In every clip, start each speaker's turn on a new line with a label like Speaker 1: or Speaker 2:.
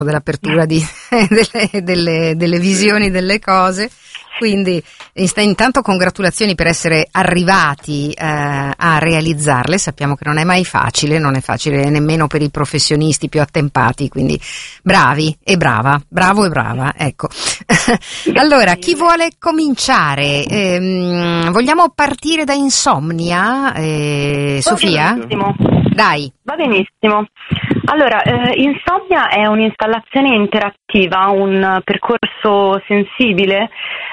Speaker 1: dell'apertura delle visioni delle cose. Quindi intanto congratulazioni per essere arrivati a realizzarle. Sappiamo che non è mai facile, non è facile nemmeno per i professionisti più attempati, quindi bravi e brava, bravo e brava, ecco. Allora, chi vuole cominciare? Vogliamo partire da Insomnia, Sofia?
Speaker 2: Benissimo.
Speaker 1: Dai.
Speaker 2: Va benissimo. Allora, Insomnia è un'installazione interattiva, un percorso sensibile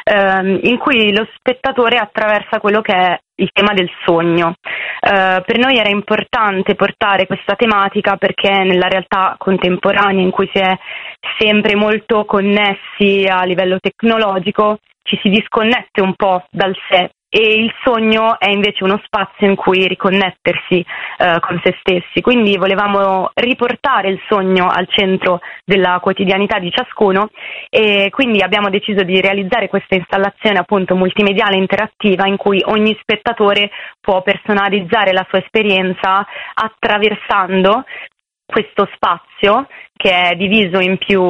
Speaker 2: in cui lo spettatore attraversa quello che è il tema del sogno. Per noi era importante portare questa tematica perché nella realtà contemporanea in cui si è sempre molto connessi a livello tecnologico ci si disconnette un po' dal sé. E il sogno è invece uno spazio in cui riconnettersi con se stessi, quindi volevamo riportare il sogno al centro della quotidianità di ciascuno e quindi abbiamo deciso di realizzare questa installazione appunto multimediale interattiva in cui ogni spettatore può personalizzare la sua esperienza attraversando questo spazio che è diviso in più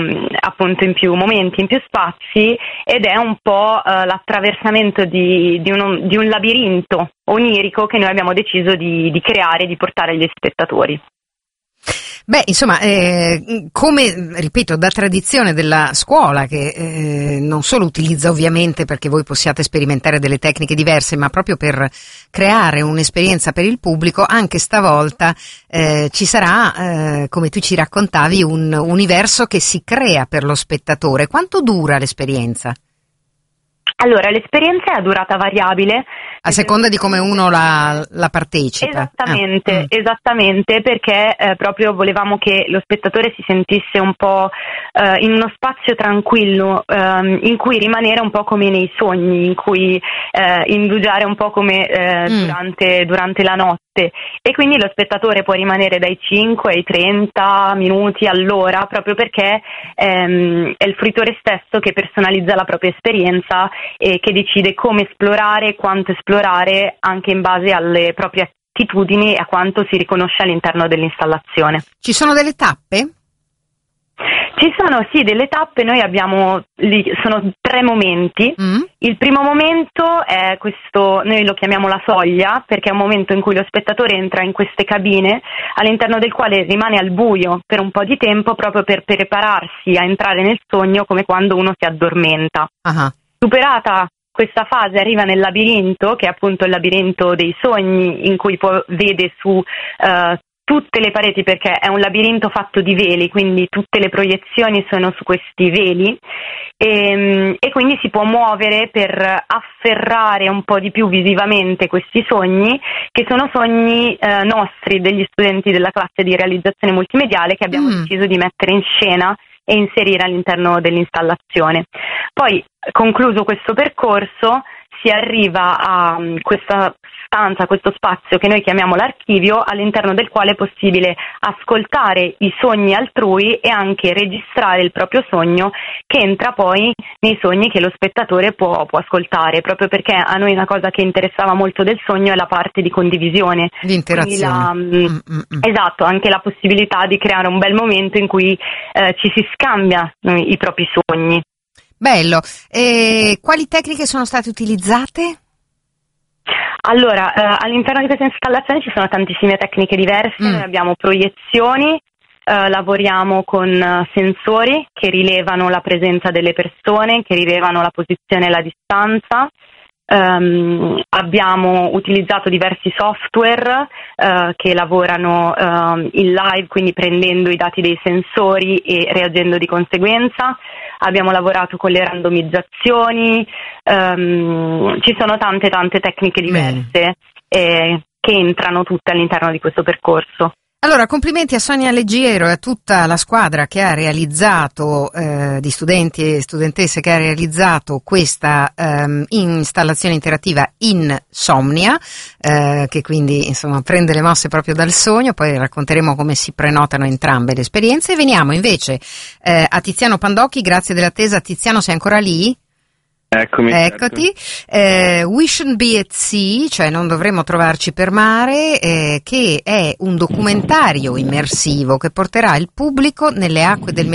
Speaker 2: momenti, in più spazi, ed è un po' l'attraversamento di un labirinto onirico che noi abbiamo deciso di creare e di portare agli spettatori.
Speaker 1: Beh, insomma, come, ripeto, da tradizione della scuola che non solo utilizza ovviamente perché voi possiate sperimentare delle tecniche diverse, ma proprio per creare un'esperienza per il pubblico, anche stavolta ci sarà, come tu ci raccontavi, un universo che si crea per lo spettatore. Quanto dura l'esperienza?
Speaker 2: Allora, l'esperienza è a durata variabile.
Speaker 1: A seconda di come uno la partecipa.
Speaker 2: Esattamente, perché proprio volevamo che lo spettatore si sentisse un po' in uno spazio tranquillo, in cui rimanere un po' come nei sogni, in cui indugiare un po' come durante la notte. E quindi lo spettatore può rimanere dai 5 ai 30 minuti all'ora, proprio perché è il fruitore stesso che personalizza la propria esperienza e che decide come esplorare, quanto esplorare, anche in base alle proprie attitudini e a quanto si riconosce all'interno dell'installazione.
Speaker 1: Ci sono delle tappe?
Speaker 2: Ci sono delle tappe, noi abbiamo sono 3 momenti. Il primo momento è questo, noi lo chiamiamo la soglia, perché è un momento in cui lo spettatore entra in queste cabine all'interno del quale rimane al buio per un po' di tempo proprio per prepararsi a entrare nel sogno, come quando uno si addormenta. Uh-huh. Superata questa fase arriva nel labirinto, che è appunto il labirinto dei sogni, in cui vede su tutte le pareti, perché è un labirinto fatto di veli, quindi tutte le proiezioni sono su questi veli e quindi si può muovere per afferrare un po' di più visivamente questi sogni, che sono sogni nostri, degli studenti della classe di realizzazione multimediale, che abbiamo deciso di mettere in scena e inserire all'interno dell'installazione. Poi, concluso questo percorso, si arriva a questa stanza, questo spazio che noi chiamiamo l'archivio, all'interno del quale è possibile ascoltare i sogni altrui e anche registrare il proprio sogno, che entra poi nei sogni che lo spettatore può ascoltare, proprio perché a noi una cosa che interessava molto del sogno è la parte di condivisione,
Speaker 1: di interazione.
Speaker 2: Esatto, anche la possibilità di creare un bel momento in cui ci si scambia i propri sogni.
Speaker 1: Bello. E quali tecniche sono state utilizzate?
Speaker 2: Allora, all'interno di questa installazione ci sono tantissime tecniche diverse. Noi abbiamo proiezioni, lavoriamo con sensori che rilevano la presenza delle persone, che rilevano la posizione e la distanza. Abbiamo utilizzato diversi software che lavorano in live, quindi prendendo i dati dei sensori e reagendo di conseguenza. Abbiamo lavorato con le randomizzazioni, ci sono tante tecniche diverse che entrano tutte all'interno di questo percorso.
Speaker 1: Allora, complimenti a Sonia Leggiero e a tutta la squadra che ha realizzato, di studenti e studentesse che ha realizzato questa installazione interattiva Insomnia, che quindi insomma prende le mosse proprio dal sogno. Poi racconteremo come si prenotano entrambe le esperienze. E veniamo invece a Tiziano Pandocchi, grazie dell'attesa. Tiziano, sei ancora lì?
Speaker 3: Eccomi.
Speaker 1: Eccoti. We Shouldn't Be at Sea, cioè non dovremmo trovarci per mare, che è un documentario immersivo che porterà il pubblico nelle acque del